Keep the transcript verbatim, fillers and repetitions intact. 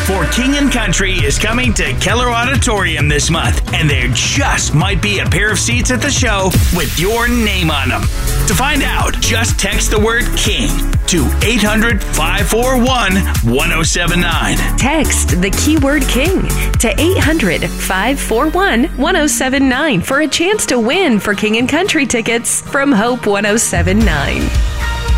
For King and Country is coming to Keller Auditorium this month, and there just might be a pair of seats at the show with your name on them. To find out, just text the word King to eight hundred, five four one, one oh seven nine. Text the keyword King to eight hundred, five four one, one oh seven nine for a chance to win for King and Country tickets from Hope one oh seven nine.